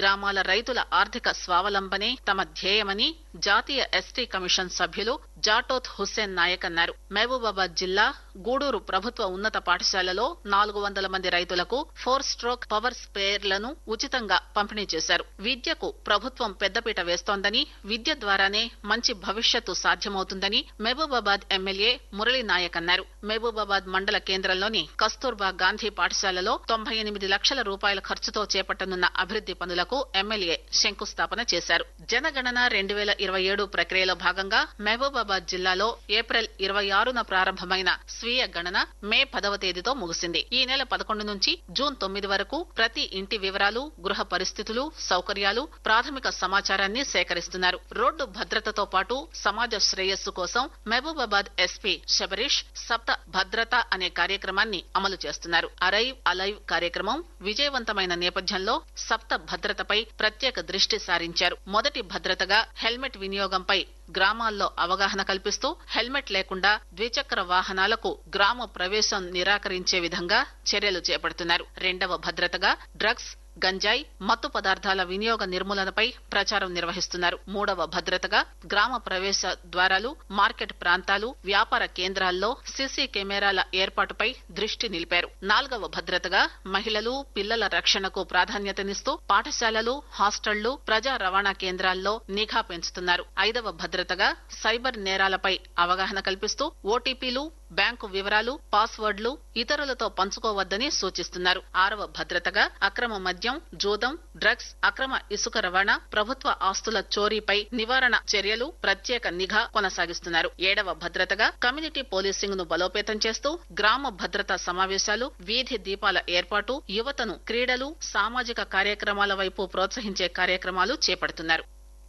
గ్రామాల రైతుల ఆర్థిక స్వావలంబనే తమ ధ్యేయమని జాతీయ ఎస్టీ కమిషన్ సభ్యులు జాటోత్ హుస్సేన్ నాయక్ అన్నారు. మహబూబాబాద్ జిల్లా గూడూరు ప్రభుత్వ ఉన్నత పాఠశాలలో 400 మంది రైతులకు 4 స్ట్రోక్ పవర్ స్ప్రేయర్లను ఉచితంగా పంపిణీ చేశారు. విద్యకు ప్రభుత్వం పెద్దపీట వేస్తోందని, విద్య ద్వారానే మంచి భవిష్యత్తు సాధ్యమవుతుందని మహబూబాబాద్ ఎమ్మెల్యే మురళీ నాయక్ అన్నారు. మహబూబాబాద్ మండల కేంద్రంలోని కస్తూర్బా గాంధీ పాఠశాలలో 98 లక్షల రూపాయల ఖర్చుతో చేపట్టనున్న అభివృద్ది పనులకు ఎమ్మెల్యే శంకుస్థాపన చేశారు. జనగణన 2027 ప్రక్రియలో భాగంగా మహబూబాబాద్ జిల్లాలో ఏప్రిల్ 26న ప్రారంభమైన స్వీయ గణన మే 10వ తేదీతో ముగిసింది. ఈ నెల 11 నుంచి జూన్ 9 వరకు ప్రతి ఇంటి వివరాలు, గృహ పరిస్థితులు, సౌకర్యాలు, ప్రాథమిక సమాచారాన్ని సేకరిస్తున్నారు. రోడ్డు భద్రతతో పాటు సమాజ శ్రేయస్సు కోసం మహబూబాబాద్ ఎస్పీ శబరీష్ సప్త భద్రత అనే కార్యక్రమాన్ని అమలు చేస్తున్నారు. అరైవ్ అలైవ్ కార్యక్రమం విజయవంతమైన నేపథ్యంలో సప్త భద్రతపై ప్రత్యేక దృష్టి సారించారు. మొదటి భద్రతగా హెల్మెట్ వినియోగంపై గ్రామాల్లో అవగాహన కల్పిస్తూ హెల్మెట్ లేకుండా ద్విచక్ర వాహనాలకు గ్రామ ప్రవేశం నిరాకరించే విధంగా చర్యలు చేపడుతున్నారు. రెండవ భద్రతగా డ్రగ్స్, గంజాయి, మత్తు పదార్థాల వినియోగ నిర్మూలనపై ప్రచారం నిర్వహిస్తున్నారు. మూడవ భద్రతగా గ్రామ ప్రవేశ ద్వారాలు, మార్కెట్ ప్రాంతాలు, వ్యాపార కేంద్రాల్లో సీసీ కెమెరాల ఏర్పాటుపై దృష్టి నిలిపారు. నాలుగవ భద్రతగా మహిళలు, పిల్లల రక్షణకు ప్రాధాన్యతనిస్తూ పాఠశాలలు, హాస్టళ్లు, ప్రజా రవాణా కేంద్రాల్లో నిఘా పెంచుతున్నారు. ఐదవ భద్రతగా సైబర్ నేరాలపై అవగాహన కల్పిస్తూ ఓటీపీలు, బ్యాంకు వివరాలు, పాస్వర్డ్లు ఇతరులతో పంచుకోవద్దని సూచిస్తున్నారు. ఆరవ భద్రతగా అక్రమ మద్యం, జూదం, డ్రగ్స్, అక్రమ ఇసుక రవాణా, ప్రభుత్వ ఆస్తుల చోరీపై నివారణ చర్యలు, ప్రత్యేక నిఘా కొనసాగిస్తున్నారు. ఏడవ భద్రతగా కమ్యూనిటీ పోలీసింగ్ ను బలోపేతం చేస్తూ గ్రామ భద్రతా సమావేశాలు, వీధి దీపాల ఏర్పాటు, యువతను క్రీడలు, సామాజిక కార్యక్రమాల వైపు ప్రోత్సహించే కార్యక్రమాలు చేపడుతున్నారు.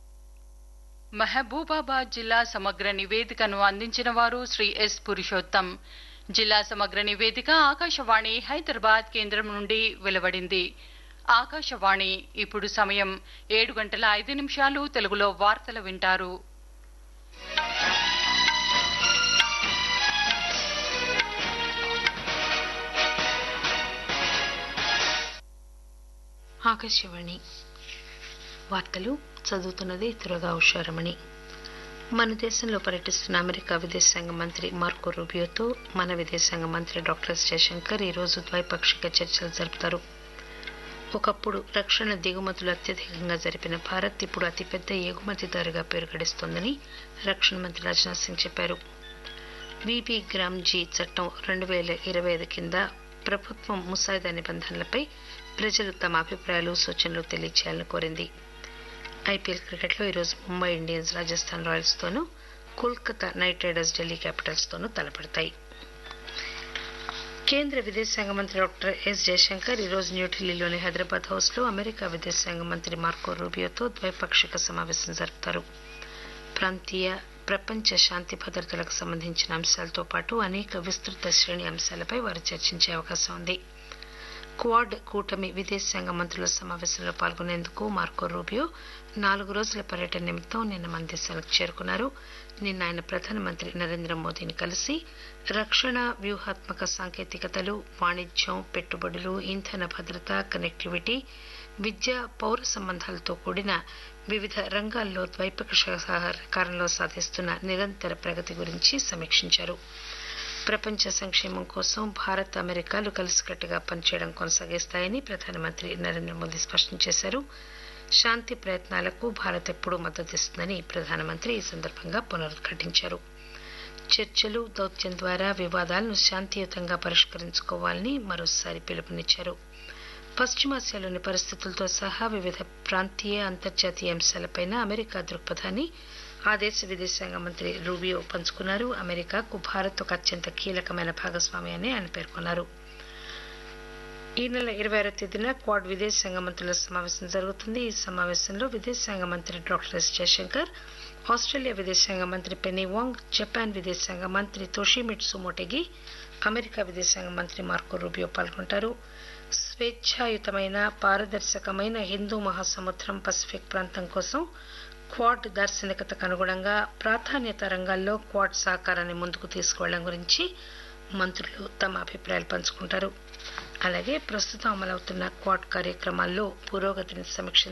మహబూబాబాద్ జిల్లా సమగ్ర నివేదికను అందించిన వారు శ్రీ ఎస్ పురుషోత్తం. జిల్లా సమగ్ర నివేదిక ఆకాశవాణి హైదరాబాద్ కేంద్రం నుండి వెలువడింది. ఆకాశవాణి ఇప్పుడు సమయం 7:05 తెలుగులో వార్తలు వింటారు. ఆకాశవాణి వార్తలు చదువుతున్నది తురగా ఉషారమణి. మన దేశంలో పర్యటిస్తున్న అమెరికా విదేశాంగ మంత్రి మార్కో రూబియోతో మన విదేశాంగ మంత్రి డాక్టర్ ఎస్ జయశంకర్ ఈరోజు ద్వైపాక్షిక చర్చలు జరుపుతారు. ఒకప్పుడు రక్షణ దిగుమతులు అత్యధికంగా జరిపిన భారత్ ఇప్పుడు అతిపెద్ద ఎగుమతిదారుగా పేరు గడిస్తోందని రక్షణ మంత్రి రాజ్నాథ్ సింగ్ చెప్పారు. విబి గ్రామ్జీ చట్టం 2025 కింద ప్రభుత్వం ముసాయిదా నిబంధనలపై ప్రజలు తమ అభిప్రాయాలు, సూచనలు తెలియజేయాలని కోరింది. ఐపీఎల్ క్రికెట్లో ఈరోజు ముంబై ఇండియన్స్ రాజస్థాన్ రాయల్స్ తోనూ, Kolkata night riders Delhi Capitals తోనూ తలపడతాయి. కేంద్ర విదేశాంగ మంత్రి డాక్టర్ ఎస్ జయశంకర్ ఈరోజు న్యూఢిల్లీలోని హైదరాబాద్ హౌస్ లో అమెరికా విదేశాంగ మంత్రి మార్కో రూబియోతో ద్వైపాక్షిక సమావేశం జరుపుతారు. ప్రాంతీయ, ప్రపంచ శాంతి భద్రతలకు సంబంధించిన అంశాలతో పాటు అనేక విస్తృత శ్రేణి అంశాలపై వారు చర్చించే అవకాశం ఉంది. క్వాడ్ కూటమి విదేశాంగ మంత్రుల సమావేశంలో పాల్గొనేందుకు మార్కో రూబియో 4 రోజుల పర్యటన నిమిత్తం నిన్న మన దేశానికి చేరుకున్నారు. నిన్న ఆయన ప్రధానమంత్రి నరేంద్ర మోదీని కలిసి రక్షణ, వ్యూహాత్మక సాంకేతికతలు, వాణిజ్యం, పెట్టుబడులు, ఇంధన భద్రత, కనెక్టివిటీ, విద్య, పౌర సంబంధాలతో కూడిన వివిధ రంగాల్లో ద్వైపాక్షిక సహకారంలో సాధిస్తున్న నిరంతర ప్రగతి గురించి సమీక్షించారు. ప్రపంచ సంక్షేమం కోసం భారత్, అమెరికాలు కలిసికట్టుగా పనిచేయడం కొనసాగిస్తాయని ప్రధానమంత్రి నరేంద్ర మోదీ స్పష్టం చేశారు. శాంతి ప్రయత్నాలకు భారత్ ఎప్పుడూ మద్దతిస్తుందని ప్రధానమంత్రి ఈ సందర్భంగా పునరుద్ఘాటించారు. చర్చలు, దౌత్యం ద్వారా వివాదాలను శాంతియుతంగా పరిష్కరించుకోవాలని మరోసారి పిలుపునిచ్చారు. పశ్చిమాసియాలోని పరిస్థితులతో సహా వివిధ ప్రాంతీయ, అంతర్జాతీయ అంశాలపై అమెరికా దృక్పథాన్ని ఆ దేశ విదేశాంగ మంత్రి రూబియో పంచుకున్నారు. అమెరికాకు భారత్ ఒక అత్యంత కీలకమైన భాగస్వామి అని ఆయన పేర్కొన్నారు. ఈ నెల 26వ తేదీన క్వాడ్ విదేశాంగ మంత్రుల సమావేశం జరుగుతుంది. ఈ సమావేశంలో విదేశాంగ మంత్రి డాక్టర్ ఎస్ జయశంకర్, ఆస్ట్రేలియా విదేశాంగ మంత్రి పెనీ వాంగ్, జపాన్ విదేశాంగ మంత్రి తోషిమిట్సు మోటెగి, అమెరికా విదేశాంగ మంత్రి మార్కో రూబియో పాల్గొంటారు. స్వేచ్ఛాయుతమైన, పారదర్శకమైన హిందూ మహాసముద్రం, పసిఫిక్ ప్రాంతం కోసం క్వాడ్ దార్శనికతకు అనుగుణంగా ప్రాధాన్యత రంగాల్లో క్వాడ్ సహకారాన్ని ముందుకు తీసుకువెళ్లడం గురించి మంత్రులు తమ అభిప్రాయాలు పంచుకుంటారు. అలాగే ప్రస్తుతం అమలవుతున్న క్వాడ్ కార్యక్రమాల్లో పురోగతిని సమీక్ష